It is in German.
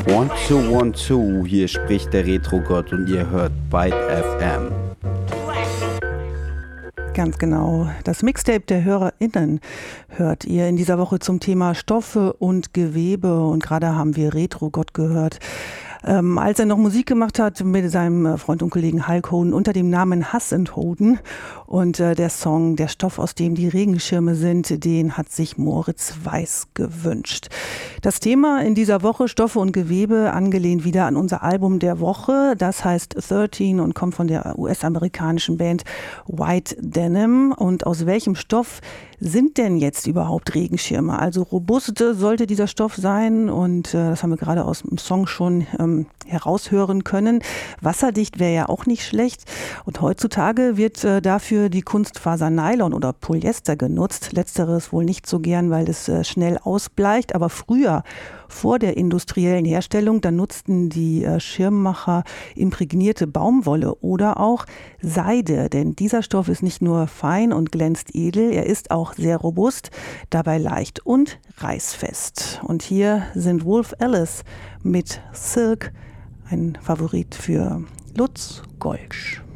1212, hier spricht der Retro-Gott und ihr hört Byte FM. Ganz genau. Das Mixtape der HörerInnen hört ihr in dieser Woche zum Thema Stoffe und Gewebe. Und gerade haben wir Retro-Gott gehört. Als er noch Musik gemacht hat mit seinem Freund und Kollegen Hulk Hogan unter dem Namen Huss and Hoden. Und der Song, der Stoff, aus dem die Regenschirme sind, den hat sich Moritz Weiß gewünscht. Das Thema in dieser Woche, Stoffe und Gewebe, angelehnt wieder an unser Album der Woche. Das heißt 13 und kommt von der US-amerikanischen Band White Denim. Und aus welchem Stoff sind denn jetzt überhaupt Regenschirme? Also robuste sollte dieser Stoff sein und das haben wir gerade aus dem Song schon heraushören können. Wasserdicht wäre ja auch nicht schlecht. Und heutzutage wird dafür die Kunstfaser Nylon oder Polyester genutzt. Letzteres wohl nicht so gern, weil es schnell ausbleicht. Aber früher, vor der industriellen Herstellung, da nutzten die Schirmmacher imprägnierte Baumwolle oder auch Seide. Denn dieser Stoff ist nicht nur fein und glänzt edel, er ist auch sehr robust, dabei leicht und reißfest. Und hier sind Wolf Alice mit Silk, ein Favorit für Lutz Golsch.